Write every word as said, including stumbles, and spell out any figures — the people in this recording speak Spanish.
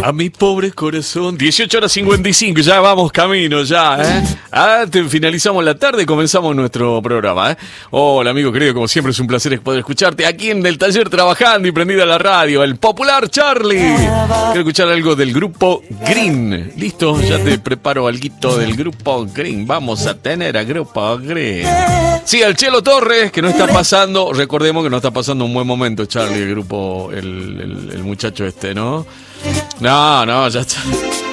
A mi pobre corazón. dieciocho horas cincuenta y cinco, ya vamos camino, ya, ¿eh? Ah, te, finalizamos la tarde y comenzamos nuestro programa, ¿eh? Hola, amigo querido, como siempre es un placer poder escucharte aquí en el taller trabajando y prendida la radio, el popular Charlie. Quiero escuchar algo del grupo Green. ¿Listo? Ya te preparo alguito del grupo Green. Vamos a tener al grupo Green. Sí, al Chelo Torres, que no está pasando, recordemos que no está pasando un buen momento, Charlie, el grupo, el, el, el muchacho este, ¿no? No, no, ya está.